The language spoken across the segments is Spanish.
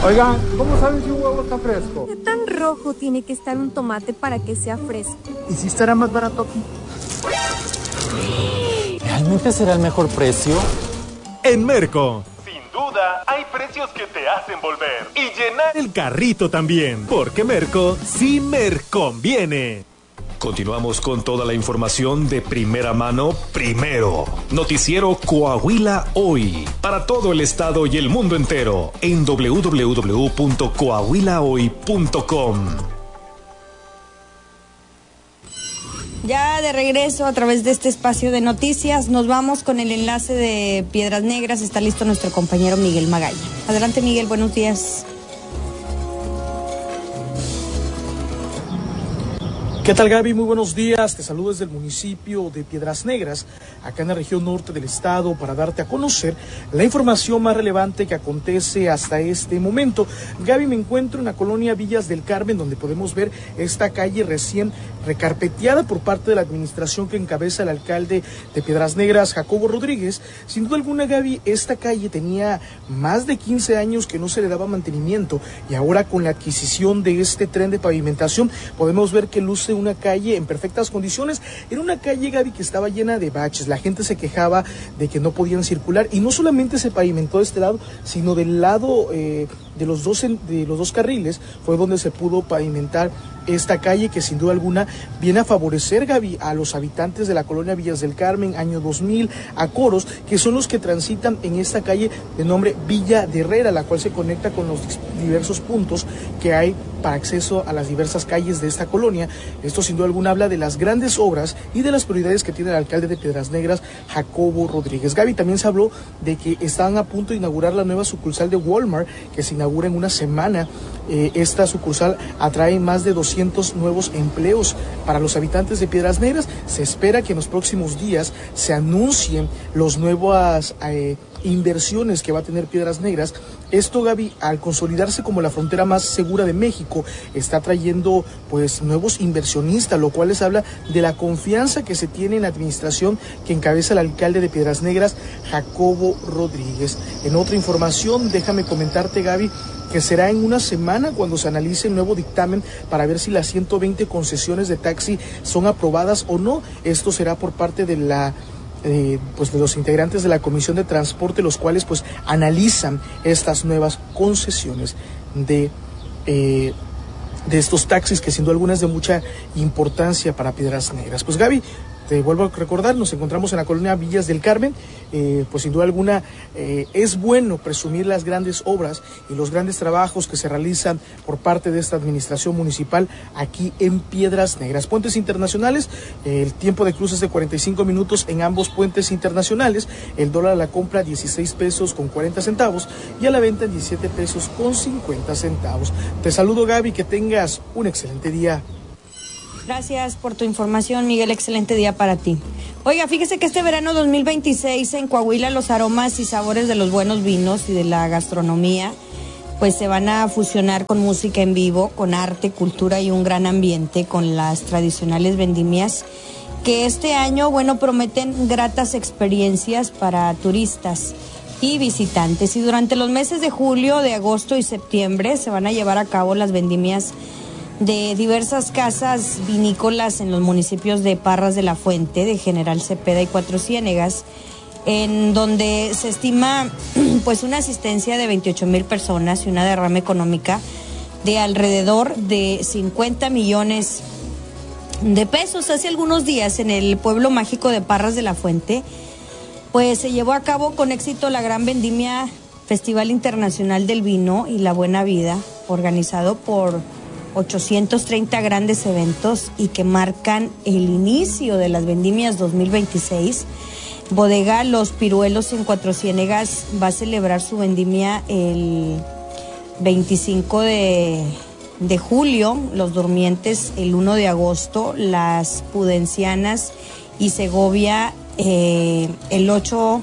Oigan, ¿cómo saben si un huevo está fresco? ¿Qué tan rojo tiene que estar un tomate para que sea fresco? ¿Y si estará más barato aquí? ¿Realmente será el mejor precio? En Merco, sin duda, hay precios que te hacen volver y llenar el carrito también, porque Merco sí conviene. Continuamos con toda la información de primera mano primero. Noticiero Coahuila Hoy, para todo el estado y el mundo entero, en www.coahuilahoy.com. Ya de regreso a través de este espacio de noticias, nos vamos con el enlace de Piedras Negras. Está listo nuestro compañero Miguel Magalla. Adelante, Miguel, buenos días. ¿Qué tal, Gaby? Muy buenos días. Te saludo desde el municipio de Piedras Negras, acá en la región norte del estado, para darte a conocer la información más relevante que acontece hasta este momento. Gaby, me encuentro en la colonia Villas del Carmen, donde podemos ver esta calle recién recarpeteada por parte de la administración que encabeza el alcalde de Piedras Negras, Jacobo Rodríguez. Sin duda alguna, Gaby, esta calle tenía más de 15 años que no se le daba mantenimiento, y ahora con la adquisición de este tren de pavimentación podemos ver que luce una calle en perfectas condiciones. Era una calle, Gaby, que estaba llena de baches. La gente se quejaba de que no podían circular, y no solamente se pavimentó de este lado, sino del lado de los dos carriles fue donde se pudo pavimentar esta calle, que sin duda alguna viene a favorecer, Gaby, a los habitantes de la colonia Villas del Carmen, año 2000, a Coros, que son los que transitan en esta calle de nombre Villa de Herrera, la cual se conecta con los diversos puntos que hay para acceso a las diversas calles de esta colonia. Esto sin duda alguna habla de las grandes obras y de las prioridades que tiene el alcalde de Piedras Negras, Jacobo Rodríguez. Gaby, también se habló de que estaban a punto de inaugurar la nueva sucursal de Walmart, que se inaugura en una semana. Esta sucursal atrae más de 200 nuevos empleos para los habitantes de Piedras Negras. Se espera que en los próximos días se anuncien las nuevas inversiones que va a tener Piedras Negras. Esto, Gaby, al consolidarse como la frontera más segura de México, está trayendo pues nuevos inversionistas, lo cual les habla de la confianza que se tiene en la administración que encabeza el alcalde de Piedras Negras, Jacobo Rodríguez. En otra información, déjame comentarte, Gaby, que será en una semana cuando se analice el nuevo dictamen para ver si las 120 concesiones de taxi son aprobadas o no. Esto será por parte de de los integrantes de la Comisión de Transporte, los cuales pues analizan estas nuevas concesiones de estos taxis, que sin duda alguna es de mucha importancia para Piedras Negras. Pues, Gaby, te vuelvo a recordar, nos encontramos en la colonia Villas del Carmen. Pues sin duda alguna es bueno presumir las grandes obras y los grandes trabajos que se realizan por parte de esta administración municipal aquí en Piedras Negras. Puentes internacionales, el tiempo de cruce es de 45 minutos en ambos puentes internacionales. El dólar a la compra 16 pesos con 40 centavos y a la venta en 17 pesos con 50 centavos. Te saludo, Gaby, que tengas un excelente día. Gracias por tu información, Miguel. Excelente día para ti. Oiga, fíjese que este verano 2026 en Coahuila los aromas y sabores de los buenos vinos y de la gastronomía pues se van a fusionar con música en vivo, con arte, cultura y un gran ambiente, con las tradicionales vendimias que este año, prometen gratas experiencias para turistas y visitantes. Y durante los meses de julio, de agosto y septiembre se van a llevar a cabo las vendimias de diversas casas vinícolas en los municipios de Parras de la Fuente, de General Cepeda y Cuatro Ciénegas, en donde se estima pues una asistencia de 28,000 personas y una derrama económica de alrededor de 50 millones de pesos. Hace algunos días en el pueblo mágico de Parras de la Fuente pues se llevó a cabo con éxito la gran vendimia Festival Internacional del Vino y la Buena Vida, organizado por 830 grandes eventos y que marcan el inicio de las vendimias 2026. Bodega Los Piruelos en Cuatro Ciénegas va a celebrar su vendimia el 25 de julio, Los Durmientes el 1 de agosto, Las Pudencianas y Segovia el 8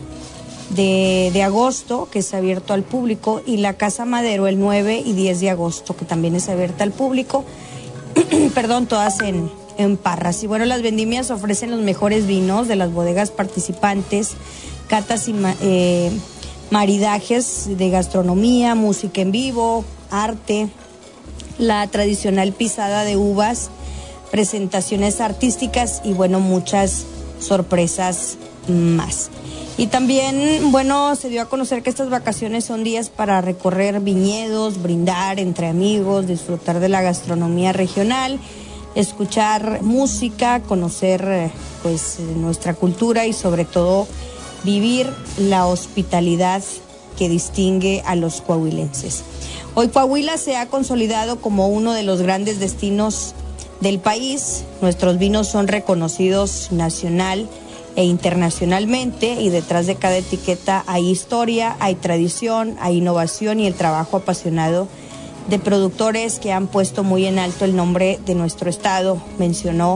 de agosto, que es abierto al público, y la Casa Madero el 9 y 10 de agosto, que también es abierta al público, todas en Parras. Y las vendimias ofrecen los mejores vinos de las bodegas participantes, catas maridajes de gastronomía, música en vivo, arte, la tradicional pisada de uvas, presentaciones artísticas y bueno, muchas sorpresas más. Y también, bueno, se dio a conocer que estas vacaciones son días para recorrer viñedos, brindar entre amigos, disfrutar de la gastronomía regional, escuchar música, conocer pues nuestra cultura y sobre todo vivir la hospitalidad que distingue a los coahuilenses. Hoy Coahuila se ha consolidado como uno de los grandes destinos del país. Nuestros vinos son reconocidos nacional e internacionalmente y detrás de cada etiqueta hay historia, hay tradición, hay innovación y el trabajo apasionado de productores que han puesto muy en alto el nombre de nuestro estado, mencionó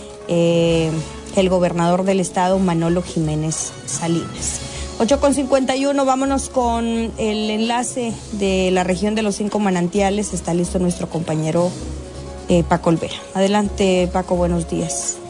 el gobernador del estado, Manolo Jiménez Salinas. 8:51, vámonos con el enlace de la región de los 5 manantiales. Está listo nuestro compañero Paco Olvera. Adelante, Paco, buenos días.